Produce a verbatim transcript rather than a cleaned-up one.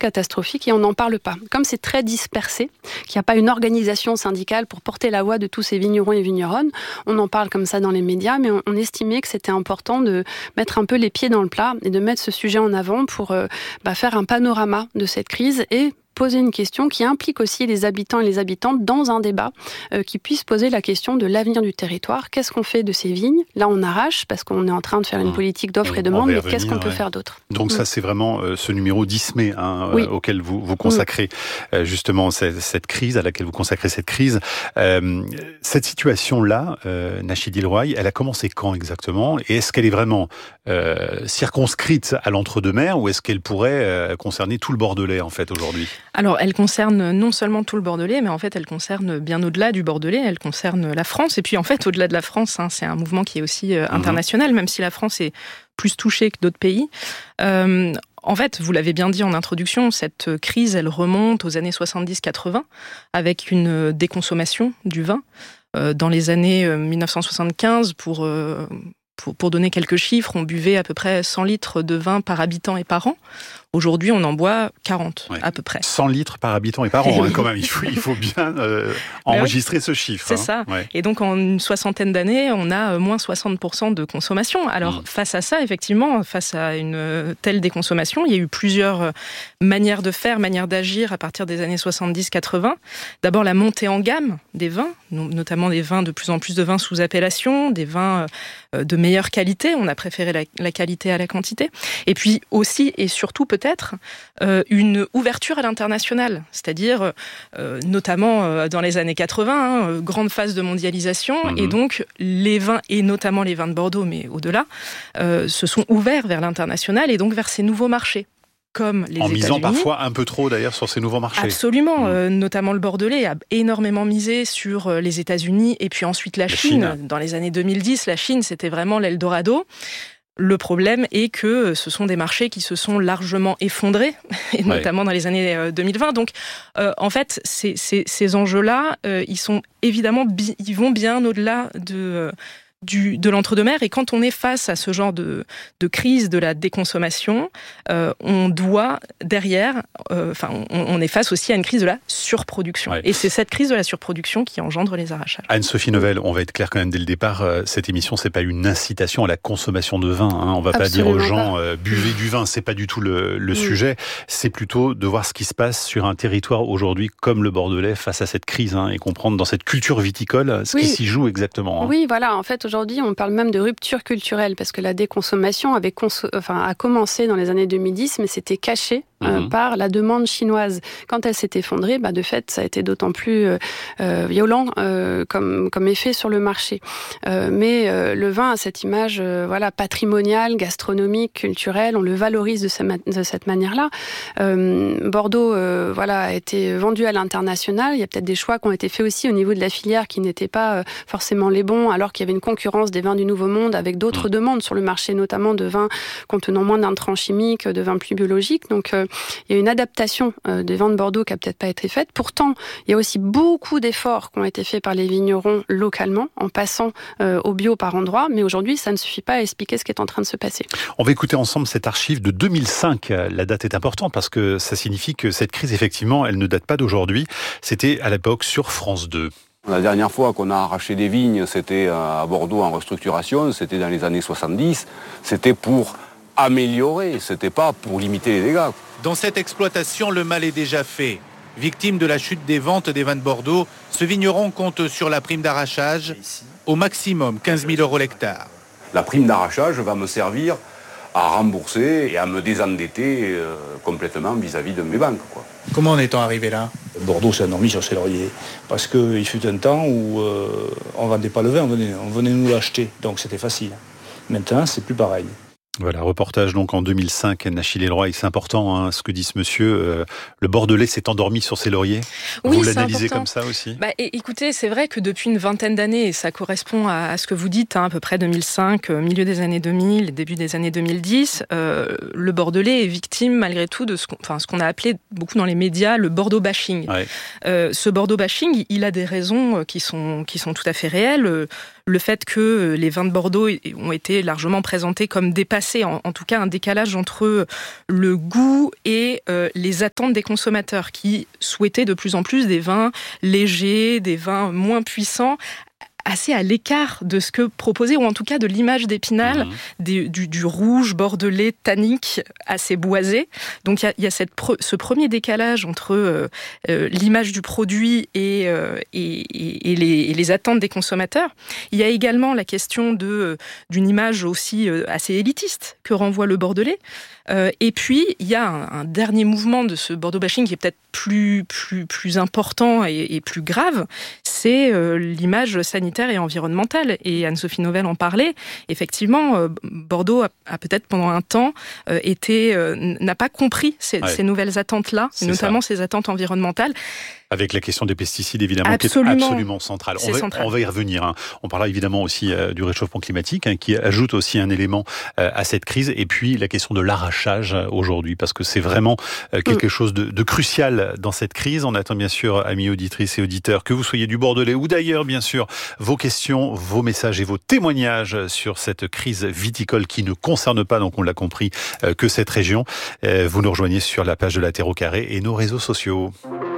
catastrophique et on n'en parle pas. Comme c'est très dispersé, qu'il n'y a pas une organisation syndicale pour porter la voix de tous ces vignerons et vigneronnes, on en parle comme ça dans les médias, mais on, on estimait que c'était important de mettre un peu les pieds dans le plat et de mettre ce sujet en avant pour euh, bah, faire un panorama de cette crise et poser une question qui implique aussi les habitants et les habitantes dans un débat euh, qui puisse poser la question de l'avenir du territoire. Qu'est-ce qu'on fait de ces vignes ? Là, on arrache parce qu'on est en train de faire une mmh. politique d'offre et, et demande, mais revenir, qu'est-ce qu'on peut ouais. faire d'autre ? Donc mmh. ça, c'est vraiment euh, ce numéro dix mai hein, oui. euh, auquel vous vous consacrez mmh. euh, justement cette, cette crise, à laquelle vous consacrez cette crise. Euh, cette situation-là, euh, Nachid Ilroy, elle a commencé quand exactement ? Et est-ce qu'elle est vraiment euh, circonscrite à l'entre-deux-mers ou est-ce qu'elle pourrait euh, concerner tout le Bordelais en fait aujourd'hui ? Alors, elle concerne non seulement tout le Bordelais, mais en fait, elle concerne bien au-delà du Bordelais, elle concerne la France. Et puis, en fait, au-delà de la France, hein, c'est un mouvement qui est aussi euh, international, mmh. même si la France est plus touchée que d'autres pays. Euh, en fait, vous l'avez bien dit en introduction, cette crise, elle remonte aux années soixante-dix quatre-vingts, avec une déconsommation du vin. Euh, dans les années dix-neuf cent soixante-quinze, pour... Euh, Pour, pour donner quelques chiffres, on buvait à peu près cent litres de vin par habitant et par an. Aujourd'hui, on en boit quarante, ouais. à peu près. cent litres par habitant et par an, hein, quand même. Il faut, il faut bien euh, enregistrer ouais. ce chiffre. C'est hein. ça. Ouais. Et donc, en une soixantaine d'années, on a moins soixante pour cent de consommation. Alors, mmh. face à ça, effectivement, face à une telle déconsommation, il y a eu plusieurs manières de faire, manières d'agir à partir des années soixante-dix quatre-vingts. D'abord, la montée en gamme des vins, notamment des vins, de plus en plus de vins sous appellation, des vins de meilleure qualité. On a préféré la, la qualité à la quantité. Et puis aussi, et surtout peut-être, Peut-être euh, une ouverture à l'international, c'est-à-dire euh, notamment euh, dans les années quatre-vingts, hein, grande phase de mondialisation, mmh. et donc les vins, et notamment les vins de Bordeaux, mais au-delà, euh, se sont ouverts vers l'international et donc vers ces nouveaux marchés. Comme les en États-Unis. misant parfois un peu trop d'ailleurs sur ces nouveaux marchés. Absolument, mmh. euh, notamment le Bordelais a énormément misé sur les États-Unis et puis ensuite la, la Chine. Chine. Dans les années deux mille dix, la Chine, c'était vraiment l'Eldorado. Le problème est que ce sont des marchés qui se sont largement effondrés, et notamment ouais. dans les années deux mille vingt. Donc, euh, en fait, ces, ces, ces enjeux-là, euh, ils sont évidemment, bi- ils vont bien au-delà de... Euh, Du, de l'entre-deux-mers, et quand on est face à ce genre de, de crise de la déconsommation, euh, on doit derrière, enfin, euh, on, on est face aussi à une crise de la surproduction. Ouais. Et c'est cette crise de la surproduction qui engendre les arrachages. Anne-Sophie Novelle, on va être clair quand même dès le départ, euh, cette émission, c'est pas une incitation à la consommation de vin. Hein. On va Absolument pas dire aux gens, euh, buvez du vin, c'est pas du tout le, le oui. sujet. C'est plutôt de voir ce qui se passe sur un territoire aujourd'hui comme le Bordelais face à cette crise, hein, et comprendre dans cette culture viticole ce oui. qui s'y joue exactement. Hein. Oui, voilà, en fait, aujourd'hui, on parle même de rupture culturelle parce que la déconsommation avait cons- enfin, a commencé dans les années deux mille dix, mais c'était caché euh, mmh. par la demande chinoise. Quand elle s'est effondrée, bah, de fait, ça a été d'autant plus euh, euh, violent euh, comme, comme effet sur le marché. Euh, mais euh, le vin a cette image euh, voilà, patrimoniale, gastronomique, culturelle, on le valorise de, ce, de cette manière-là. Euh, Bordeaux euh, voilà, a été vendu à l'international. Il y a peut-être des choix qui ont été faits aussi au niveau de la filière qui n'étaient pas euh, forcément les bons, alors qu'il y avait une concurrence des vins du Nouveau Monde avec d'autres mmh. demandes sur le marché, notamment de vins contenant moins d'intrants chimiques, de vins plus biologiques. Donc, euh, il y a une adaptation euh, des vins de Bordeaux qui n'a peut-être pas été faite. Pourtant, il y a aussi beaucoup d'efforts qui ont été faits par les vignerons localement, en passant euh, au bio par endroits. Mais aujourd'hui, ça ne suffit pas à expliquer ce qui est en train de se passer. On va écouter ensemble cette archive de deux mille cinq. La date est importante parce que ça signifie que cette crise, effectivement, elle ne date pas d'aujourd'hui. C'était à l'époque sur France deux. La dernière fois qu'on a arraché des vignes, c'était à Bordeaux en restructuration, c'était dans les années soixante-dix. C'était pour améliorer, c'était pas pour limiter les dégâts. Dans cette exploitation, le mal est déjà fait. Victime de la chute des ventes des vins de Bordeaux, ce vigneron compte sur la prime d'arrachage, au maximum quinze mille euros l'hectare. La prime d'arrachage va me servir à rembourser et à me désendetter euh, complètement vis-à-vis de mes banques, quoi. Comment en est-on arrivé là ? Bordeaux s'est endormi sur ses lauriers parce qu'il fut un temps où euh, on ne vendait pas le vin, on venait, on venait nous l'acheter, donc c'était facile. Maintenant, c'est plus pareil. Voilà, reportage donc en deux mille cinq, Nachid Ilroy, c'est important hein, ce que dit ce monsieur, euh, le Bordelais s'est endormi sur ses lauriers. Oui, vous l'analysez comme ça aussi ? Bah, et, écoutez, c'est vrai que depuis une vingtaine d'années, et ça correspond à, à ce que vous dites, hein, à peu près deux mille cinq, euh, milieu des années deux mille, début des années deux mille dix, euh, le Bordelais est victime malgré tout de ce qu'on, enfin, ce qu'on a appelé beaucoup dans les médias le Bordeaux bashing. Ouais. Euh, ce Bordeaux bashing, il a des raisons qui sont, qui sont tout à fait réelles. le fait que les vins de Bordeaux ont été largement présentés comme dépassés, en, en tout cas un décalage entre le goût et euh, les attentes des consommateurs qui souhaitaient de plus en plus des vins légers, des vins moins puissants, assez à l'écart de ce que proposait, ou en tout cas de l'image d'Épinal, mmh. des, du, du rouge bordelais tannique assez boisé. Donc il y a, y a cette pre, ce premier décalage entre euh, euh, l'image du produit et, euh, et, et, les, et les attentes des consommateurs. Il y a également la question de, d'une image aussi euh, assez élitiste que renvoie le bordelais. Euh, et puis, il y a un, un dernier mouvement de ce Bordeaux bashing qui est peut-être plus, plus, plus important et, et plus grave, c'est euh, l'image sanitaire et environnementale. Et Anne-Sophie Novelle en parlait. Effectivement, euh, Bordeaux a, a peut-être pendant un temps euh, été, euh, n'a pas compris ces, ouais. ces nouvelles attentes-là, et notamment ça. ces attentes environnementales. Avec la question des pesticides, évidemment, absolument. qui est absolument centrale. On va, central. on va y revenir. Hein. On parlera évidemment aussi euh, du réchauffement climatique, hein, qui ajoute aussi un élément euh, à cette crise. Et puis, la question de l'arrachage euh, aujourd'hui, parce que c'est vraiment euh, quelque mmh. chose de, de crucial dans cette crise. On attend bien sûr, amis auditrices et auditeurs, que vous soyez du Bordelais ou d'ailleurs, bien sûr, vos questions, vos messages et vos témoignages sur cette crise viticole qui ne concerne pas, donc on l'a compris, euh, que cette région. Euh, vous nous rejoignez sur la page de la Terre au Carré et nos réseaux sociaux.